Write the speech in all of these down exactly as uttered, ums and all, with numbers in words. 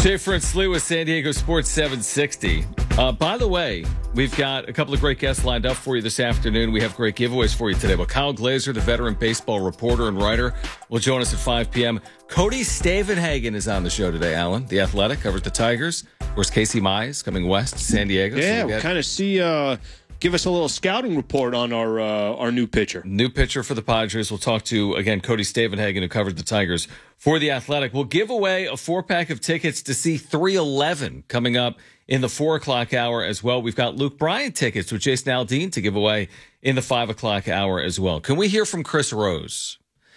Schaefer and Slew with San Diego Sports seven sixty. Uh, by the way, we've got a couple of great guests lined up for you this afternoon. We have great giveaways for you today. But Kyle Glaser, the veteran baseball reporter and writer, will join us at five p.m. Cody Stavenhagen is on the show today, Alan. The Athletic covers the Tigers. Of course, Casey Mize coming west to San Diego. Yeah, so we we'll kind of see, uh, give us a little scouting report on our uh, our new pitcher. New pitcher for the Padres. We'll talk to, again, Cody Stavenhagen, who covered the Tigers for the Athletic. We'll give away a four-pack of tickets to see three eleven coming up in the four o'clock hour as well. We've got Luke Bryan tickets with Jason Aldean to give away in the five o'clock hour as well. Can we hear from Chris Rose?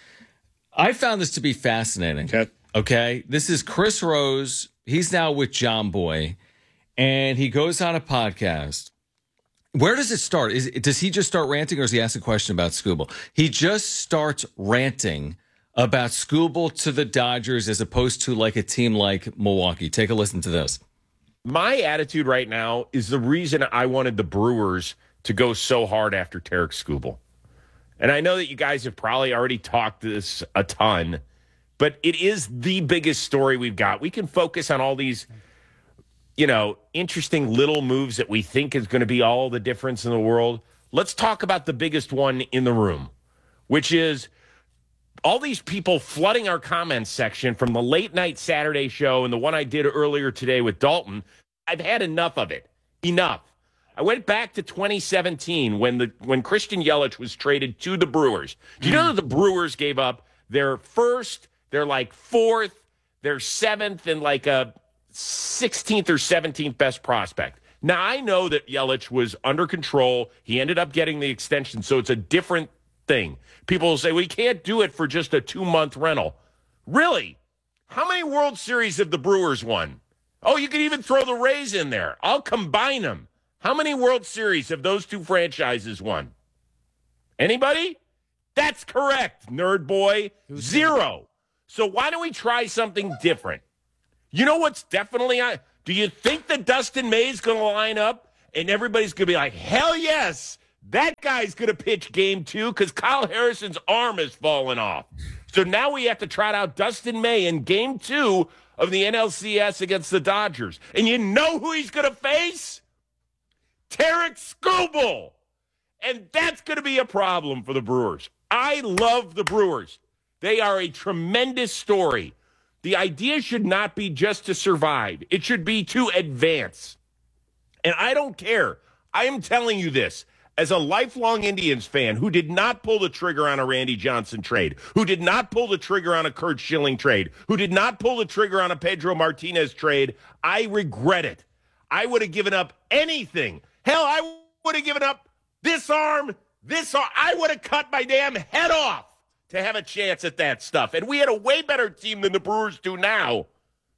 I found this to be fascinating. Okay. Okay. This is Chris Rose. He's now with John Boy, and he goes on a podcast. Where does it start? Is does he just start ranting, or does he ask a question about Skubal? He just starts ranting about Skubal to the Dodgers as opposed to like a team like Milwaukee. Take a listen to this. My attitude right now is the reason I wanted the Brewers to go so hard after Tarek Skubal. And I know that you guys have probably already talked this a ton, but it is the biggest story we've got. We can focus on all these, you know, interesting little moves that we think is going to be all the difference in the world. Let's talk about the biggest one in the room, which is all these people flooding our comments section from the late night Saturday show and the one I did earlier today with Dalton. I've had enough of it. Enough. I went back to twenty seventeen when the when Christian Yelich was traded to the Brewers. Do you know that the Brewers gave up their first, their like fourth, their seventh, and like a sixteenth or seventeenth best prospect? Now, I know that Yelich was under control. He ended up getting the extension, so it's a different thing. People will say, we can't do it for just a two-month rental. Really? How many World Series have the Brewers won? Oh, you can even throw the Rays in there. I'll combine them. How many World Series have those two franchises won? Anybody? That's correct, nerd boy. Zero. So why don't we try something different? You know what's definitely on? Do you think that Dustin May is going to line up and everybody's going to be like, hell yes, that guy's going to pitch game two because Kyle Harrison's arm has fallen off. So now we have to trot out Dustin May in game two of the N L C S against the Dodgers. And you know who he's going to face? Tarek Skubal. And that's going to be a problem for the Brewers. I love the Brewers. They are a tremendous story. The idea should not be just to survive. It should be to advance. And I don't care. I am telling you this as a lifelong Indians fan who did not pull the trigger on a Randy Johnson trade, who did not pull the trigger on a Curt Schilling trade, who did not pull the trigger on a Pedro Martinez trade. I regret it. I would have given up anything. Hell, I would have given up this arm, this arm. I would have cut my damn head off to have a chance at that stuff. And we had a way better team than the Brewers do now.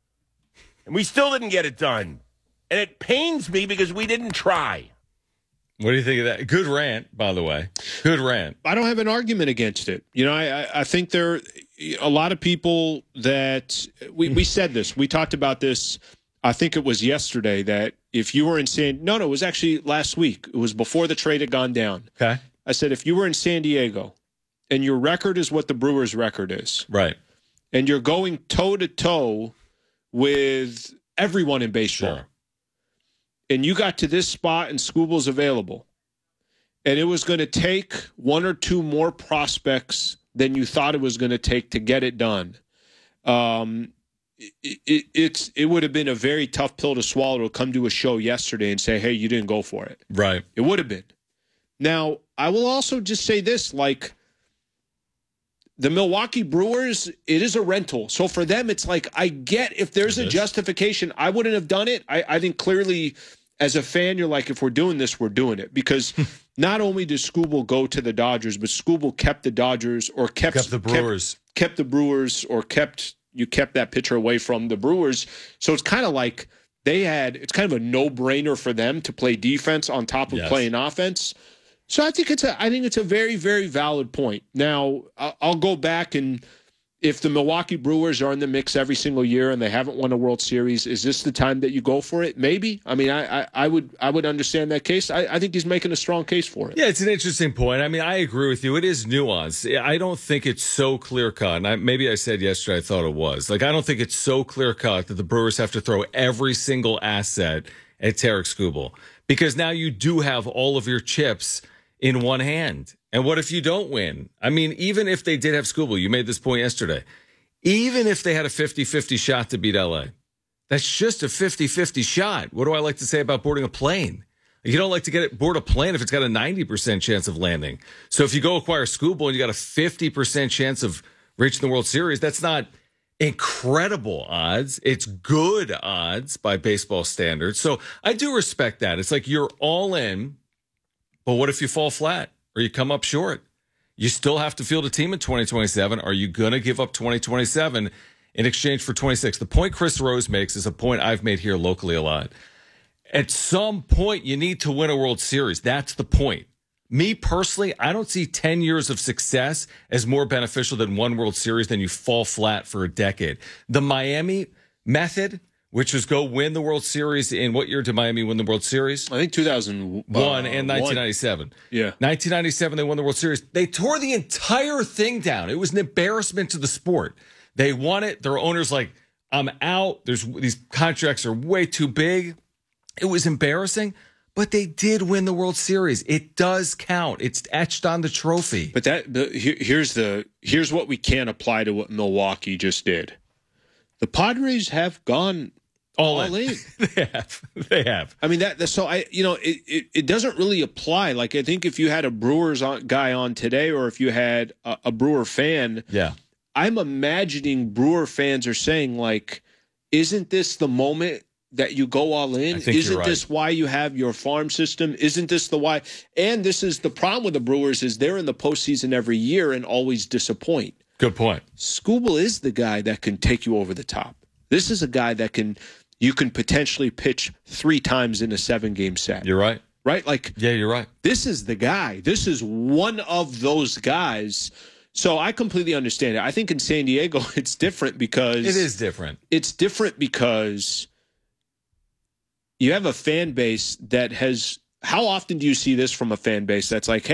And we still didn't get it done. And it pains me because we didn't try. What do you think of that? Good rant, by the way. Good rant. I don't have an argument against it. You know, I, I think there are a lot of people that we, we said this. We talked about this. I think it was yesterday that if you were in San no, no, it was actually last week. It was before the trade had gone down. Okay. I said, if you were in San Diego and your record is what the Brewers' record is, right, and you're going toe to toe with everyone in baseball, sure, and you got to this spot and Skubal's available, and it was going to take one or two more prospects than you thought it was going to take to get it done. Um, it, it, it's it would have been a very tough pill to swallow to come to a show yesterday and say, hey, you didn't go for it. Right. It would have been. Now, I will also just say this, like, the Milwaukee Brewers, it is a rental. So for them, it's like, I get if there's a justification. I wouldn't have done it. I, I think clearly, as a fan, you're like, if we're doing this, we're doing it. Because not only did Skubal go to the Dodgers, but Skubal kept the Dodgers or kept, kept the Brewers. Kept, kept the Brewers or kept you kept that pitcher away from the Brewers. So it's kind of like they had, it's kind of a no-brainer for them to play defense on top of yes. playing offense. So I think it's a I think it's a very, very valid point. Now, I'll go back and if the Milwaukee Brewers are in the mix every single year and they haven't won a World Series, is this the time that you go for it? Maybe. I mean, I I, I would I would understand that case. I, I think he's making a strong case for it. Yeah, it's an interesting point. I mean, I agree with you. It is nuanced. I don't think it's so clear cut. And I, maybe I said yesterday I thought it was. Like, I don't think it's so clear cut that the Brewers have to throw every single asset at Tarik Skubal, because now you do have all of your chips in one hand. And what if you don't win? I mean, even if they did have Skubal, you made this point yesterday, even if they had a fifty-fifty shot to beat L A, that's just a fifty-fifty shot. What do I like to say about boarding a plane? You don't like to get it board a plane if it's got a ninety percent chance of landing. So if you go acquire Skubal and you got a fifty percent chance of reaching the World Series, that's not incredible odds. It's good odds by baseball standards. So I do respect that. It's like you're all in, but what if you fall flat or you come up short? You still have to field a team in twenty twenty-seven. Are you going to give up twenty twenty-seven in exchange for twenty-six? The point Chris Rose makes is a point I've made here locally a lot. At some point, you need to win a World Series. That's the point. Me personally, I don't see ten years of success as more beneficial than one World Series than you fall flat for a decade. The Miami method, which was go win the World Series in what year did Miami win the World Series? I think two thousand one uh, and nineteen ninety-seven. Yeah. nineteen ninety-seven, they won the World Series. They tore the entire thing down. It was an embarrassment to the sport. They won it. Their owner's like, I'm out. There's these contracts are way too big. It was embarrassing, but they did win the World Series. It does count. It's etched on the trophy. But that the, here, here's the here's what we can't apply to what Milwaukee just did. The Padres have gone all, all in. in. They have. They have. I mean that. So I, you know, it, it it doesn't really apply. Like I think if you had a Brewers on, guy on today, or if you had a, a Brewer fan, yeah, I'm imagining Brewer fans are saying like, "Isn't this the moment that you go all in? Isn't right. this why you have your farm system? Isn't this the why?" And this is the problem with the Brewers is they're in the postseason every year and always disappoint. Good point. Skubal is the guy that can take you over the top. This is a guy that can you can potentially pitch three times in a seven-game set. You're right. Right? Like yeah, you're right. This is the guy. This is one of those guys. So I completely understand it. I think in San Diego it's different because it is different. It's different because you have a fan base that has – how often do you see this from a fan base that's like, hey,